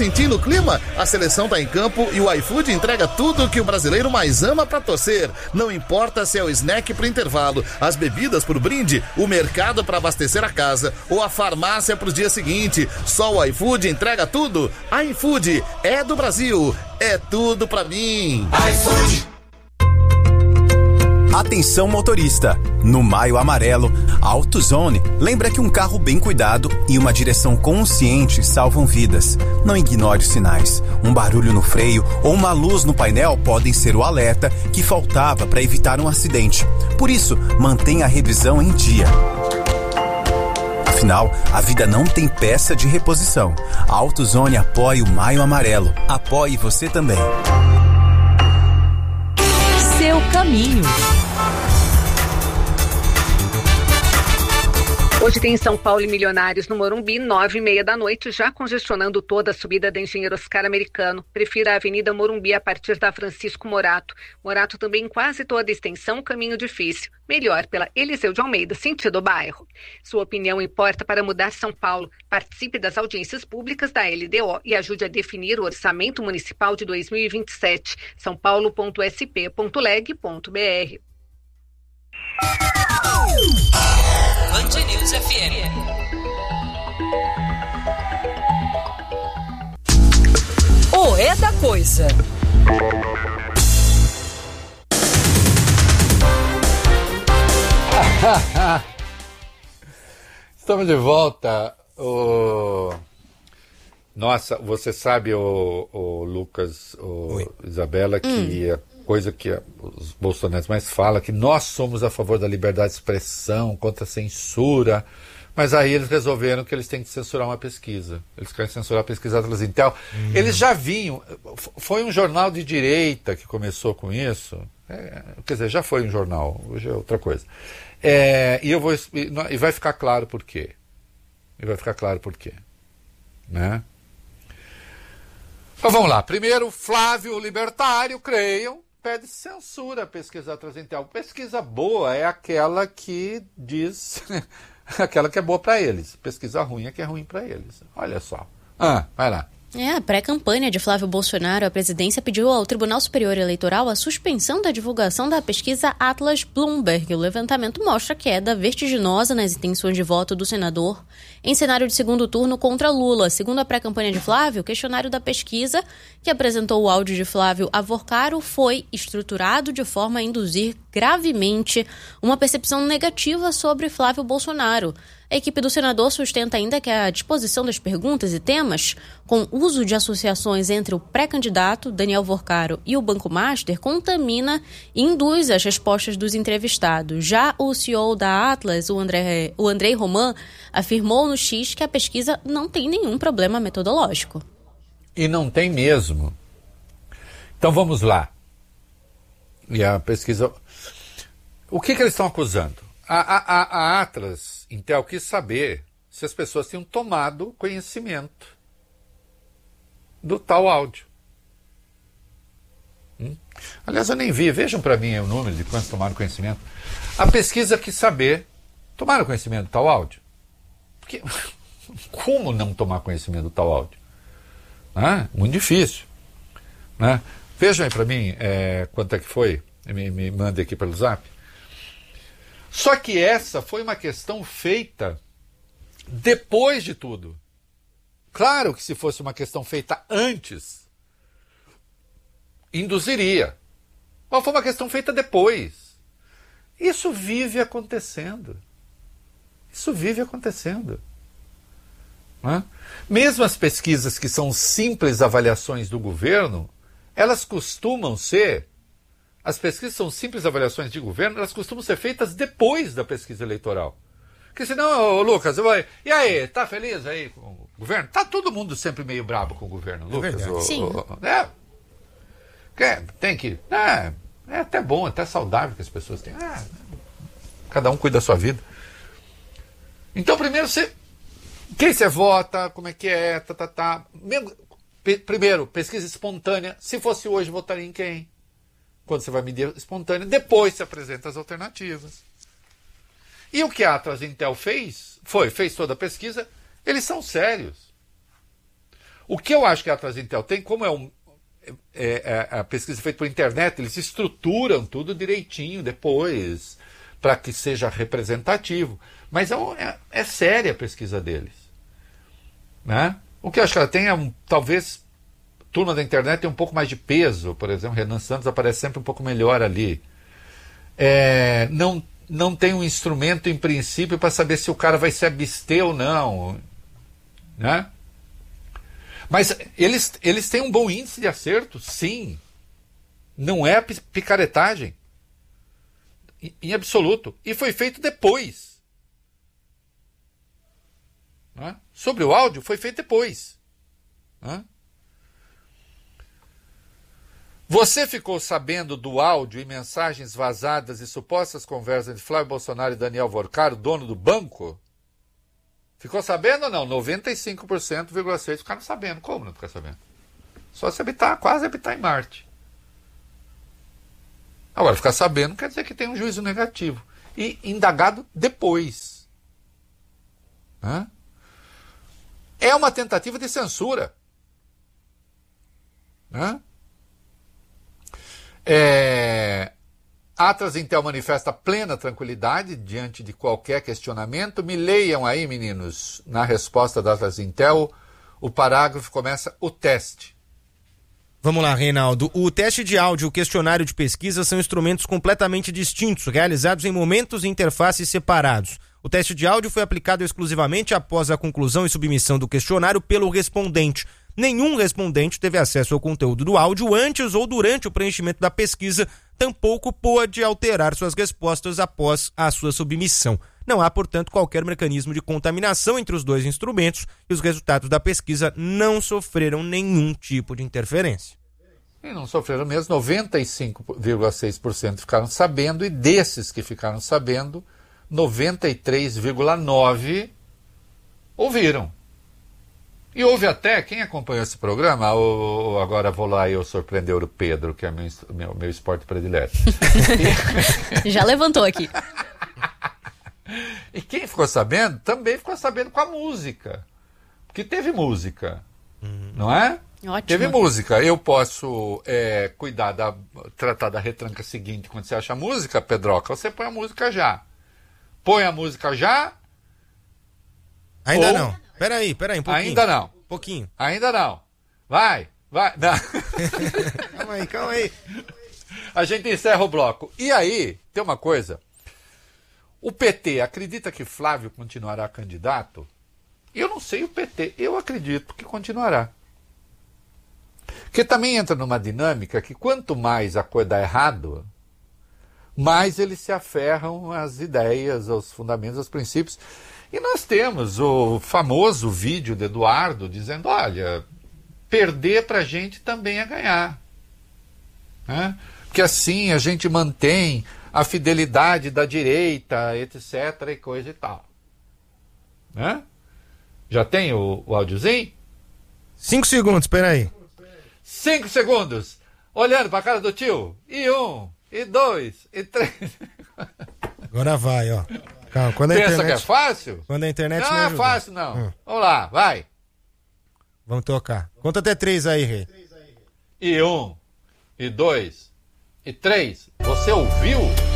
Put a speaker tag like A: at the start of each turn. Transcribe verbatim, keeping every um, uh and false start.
A: sentindo o clima? A seleção tá em campo e o iFood entrega tudo que o brasileiro mais ama pra torcer. Não importa se é o snack pro intervalo, as bebidas pro brinde, o mercado pra abastecer a casa ou a farmácia pro dia seguinte. Só o iFood entrega tudo. iFood é do Brasil, é tudo pra mim. iFood.
B: Atenção motorista, no Maio Amarelo, a AutoZone lembra que um carro bem cuidado e uma direção consciente salvam vidas. Não ignore os sinais. Um barulho no freio ou uma luz no painel podem ser o alerta que faltava para evitar um acidente. Por isso, mantenha a revisão em dia. Afinal, a vida não tem peça de reposição. A AutoZone apoia o Maio Amarelo. Apoie você também.
C: Seu caminho. Hoje tem São Paulo e Milionários no Morumbi, nove e meia da noite, já congestionando toda a subida da Engenheiro Oscar Americano. Prefira a Avenida Morumbi a partir da Francisco Morato. Morato também em quase toda a extensão, caminho difícil. Melhor pela Eliseu de Almeida, sentido bairro. Sua opinião importa para mudar São Paulo. Participe das audiências públicas da L D O e ajude a definir o orçamento municipal de dois mil e vinte e sete. são paulo ponto s p ponto leg ponto b r.
D: Band News F M.
C: O É da Coisa.
E: Estamos de volta. O... Nossa, você sabe, o, o Lucas, o Isabela, que hum. a coisa que os bolsonaristas mais falam, que nós somos a favor da liberdade de expressão, contra a censura, mas aí eles resolveram que eles têm que censurar uma pesquisa. Eles querem censurar a pesquisa Atlas Intel. Hum. Eles já vinham, foi um jornal de direita que começou com isso, é, quer dizer, já foi um jornal, hoje é outra coisa. É, e, eu vou, e, e vai ficar claro por quê. E vai ficar claro por quê. Né? Então vamos lá. Primeiro, Flávio Libertário, creiam, pede censura à pesquisa Atlas Intel. Pesquisa boa é aquela que diz, aquela que é boa para eles. Pesquisa ruim é que é ruim para eles. Olha só. Ah, vai lá.
F: É, a pré-campanha de Flávio Bolsonaro à presidência pediu ao Tribunal Superior Eleitoral a suspensão da divulgação da pesquisa Atlas Bloomberg. O levantamento mostra queda vertiginosa nas intenções de voto do senador em cenário de segundo turno contra Lula. Segundo a pré-campanha de Flávio, o questionário da pesquisa, que apresentou o áudio de Flávio Avorcaro, foi estruturado de forma a induzir gravemente uma percepção negativa sobre Flávio Bolsonaro. A equipe do senador sustenta ainda que a disposição das perguntas e temas, com uso de associações entre o pré-candidato, Daniel Vorcaro, e o Banco Master, contamina e induz as respostas dos entrevistados. Já o C E O da Atlas, o André, o Andrei Roman, afirmou no X que a pesquisa não tem nenhum problema metodológico.
E: E não tem mesmo. Então vamos lá. E a pesquisa... O que, que eles estão acusando? A, a, a Atlas Intel quis saber se as pessoas tinham tomado conhecimento do tal áudio. Hum? Aliás, eu nem vi. Vejam para mim o número de quantos tomaram conhecimento. A pesquisa quis saber, tomaram conhecimento do tal áudio? Porque, como não tomar conhecimento do tal áudio? Ah, muito difícil. Né? Vejam aí para mim é, quanto é que foi. Me, me mande aqui pelo zap. Só que essa foi uma questão feita depois de tudo. Claro que se fosse uma questão feita antes, induziria. Mas foi uma questão feita depois. Isso vive acontecendo. Isso vive acontecendo. Né? Mesmo as pesquisas que são simples avaliações do governo, elas costumam ser... As pesquisas são simples avaliações de governo, elas costumam ser feitas depois da pesquisa eleitoral. Porque senão, ô, Lucas, vai, e aí, tá feliz aí com o governo? Tá todo mundo sempre meio brabo com o governo, Lucas?
F: É
E: ô,
F: Sim.
E: Ô, é, é, tem que... É, é até bom, até saudável que as pessoas tenham. É, cada um cuida da sua vida. Então, primeiro, você... Quem você vota, como é que é, tá, tá, tá. Mesmo, pe, primeiro, pesquisa espontânea. Se fosse hoje, votaria em quem? Quando você vai medir espontânea, depois se apresenta as alternativas. E o que a Atlas Intel fez, foi, fez toda a pesquisa, eles são sérios. O que eu acho que a Atlas Intel tem, como é, um, é, é a pesquisa feita por internet, eles estruturam tudo direitinho depois, para que seja representativo. Mas é, é, é séria a pesquisa deles. Né? O que eu acho que ela tem é, um, talvez, turma da internet tem um pouco mais de peso, por exemplo, Renan Santos aparece sempre um pouco melhor ali. É, não, não tem um instrumento, em princípio, para saber se o cara vai se abster ou não. Né? Mas eles, eles têm um bom índice de acerto, sim. Não é picaretagem. Em absoluto. E foi feito depois. Né? Sobre o áudio, foi feito depois. Né? Você ficou sabendo do áudio e mensagens vazadas e supostas conversas entre Flávio Bolsonaro e Daniel Vorcaro, dono do banco? Ficou sabendo ou não? noventa e cinco por cento, vírgula seis por cento ficaram sabendo. Como não ficar sabendo? Só se habitar, quase habitar em Marte. Agora, ficar sabendo quer dizer que tem um juízo negativo. E indagado depois. Hã? É uma tentativa de censura. Hã? É... Atlas Intel manifesta plena tranquilidade diante de qualquer questionamento. Me leiam aí, meninos, na resposta da Atlas Intel, o parágrafo começa o teste.
G: Vamos lá, Reinaldo. O teste de áudio e o questionário de pesquisa são instrumentos completamente distintos, realizados em momentos e interfaces separados. O teste de áudio foi aplicado exclusivamente após a conclusão e submissão do questionário pelo respondente. Nenhum respondente teve acesso ao conteúdo do áudio antes ou durante o preenchimento da pesquisa, tampouco pôde alterar suas respostas após a sua submissão. Não há, portanto, qualquer mecanismo de contaminação entre os dois instrumentos e os resultados da pesquisa não sofreram nenhum tipo de interferência.
E: E não sofreram mesmo, noventa e cinco vírgula seis por cento ficaram sabendo, e desses que ficaram sabendo, noventa e três vírgula nove por cento ouviram. E houve até, quem acompanhou esse programa, o, agora vou lá e eu surpreender o Pedro, que é meu, meu, meu esporte predileto.
F: Já levantou aqui.
E: E quem ficou sabendo, também ficou sabendo com a música. Porque teve música, uhum. Não é?
F: Ótimo.
E: Teve música. Eu posso é, cuidar da, tratar da retranca seguinte, quando você acha a música, Pedroca, você põe a música já. Põe a música já.
G: Ainda
E: ou...
G: não. Peraí, peraí, um pouquinho.
E: Ainda não.
G: Um pouquinho.
E: Ainda não. Vai, vai. Não.
G: Calma aí, calma aí.
E: A gente encerra o bloco. E aí, tem uma coisa. O P T acredita que Flávio continuará candidato? Eu não sei o P T. Eu acredito que continuará. Porque também entra numa dinâmica que quanto mais a coisa dá errado, mais eles se aferram às ideias, aos fundamentos, aos princípios. E nós temos o famoso vídeo de Eduardo dizendo, olha, perder pra gente também é ganhar. Né? Porque assim a gente mantém a fidelidade da direita, etc, e coisa e tal. Né? Já tem o, o áudiozinho?
G: Cinco segundos, peraí.
E: Cinco segundos. Olhando pra cara do tio. E um, e dois, e três.
G: Agora vai, ó. Calma, quando a
E: Pensa
G: internet...
E: que é fácil?
G: Quando a internet
E: não
G: me
E: é
G: ajuda.
E: fácil, não.
G: Hum.
E: Vamos lá, vai.
G: Vamos tocar. Conta até três aí, Rei.
E: E um, e dois, e três. Você ouviu?